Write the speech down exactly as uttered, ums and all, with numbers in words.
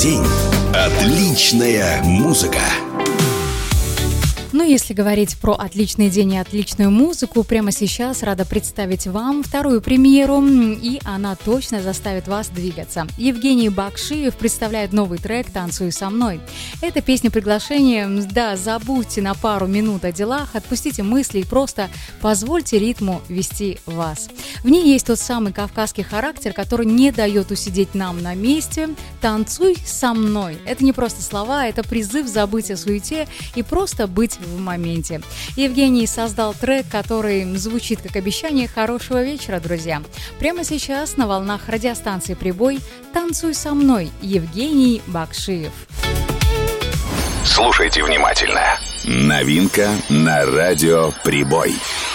день отличная музыка. Ну, если говорить про отличный день и отличную музыку, прямо сейчас рада представить вам вторую премьеру, и она точно заставит вас двигаться. Евгений Бакшиев представляет новый трек «Танцуй со мной». Это песня-приглашение, да, забудьте на пару минут о делах, отпустите мысли и просто позвольте ритму вести вас. В ней есть тот самый кавказский характер, который не дает усидеть нам на месте. «Танцуй со мной». Это не просто слова, это призыв забыть о суете и просто быть в моменте. Евгений создал трек, который звучит как обещание хорошего вечера, друзья. Прямо сейчас на волнах радиостанции «Прибой» «Танцуй со мной» Евгений Бакшиев. Слушайте внимательно. Новинка на радио «Прибой».